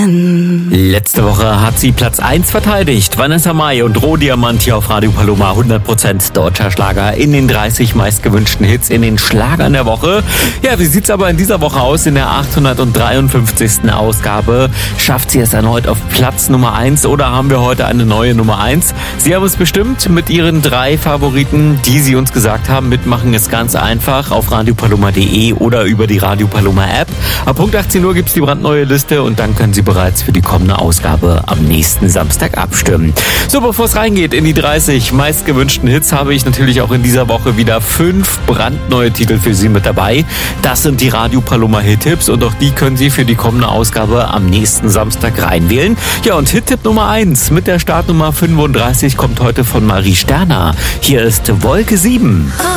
Letzte Woche hat sie Platz 1 verteidigt. Vanessa Mai und Rohdiamant hier auf Radio Paloma. 100% deutscher Schlager in den 30 meistgewünschten Hits in den Schlagern der Woche. Ja, wie sieht's aber in dieser Woche aus? In der 853. Ausgabe schafft sie es erneut auf Platz Nummer 1 oder haben wir heute eine neue Nummer 1? Sie haben es bestimmt mit ihren 3 Favoriten, die sie uns gesagt haben. Mitmachen ist ganz einfach auf radiopaloma.de oder über die Radio Paloma App. Ab Punkt 18 Uhr gibt's die brandneue Liste und dann können Sie bereits für die kommende Ausgabe am nächsten Samstag abstimmen. So, bevor es reingeht in die 30 meistgewünschten Hits, habe ich natürlich auch in dieser Woche wieder 5 brandneue Titel für Sie mit dabei. Das sind die Radio Paloma Hit-Tipps und auch die können Sie für die kommende Ausgabe am nächsten Samstag reinwählen. Ja, und Hit-Tipp Nummer 1 mit der Startnummer 35 kommt heute von Marie Sterner. Hier ist Wolke 7.